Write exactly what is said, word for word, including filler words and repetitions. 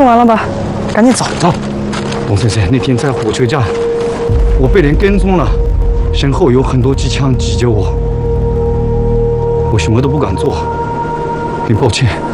说完了吧？赶紧走走。董先生，那天在火车站，我被人跟踪了，身后有很多机枪挤着我，我什么都不敢做，很抱歉。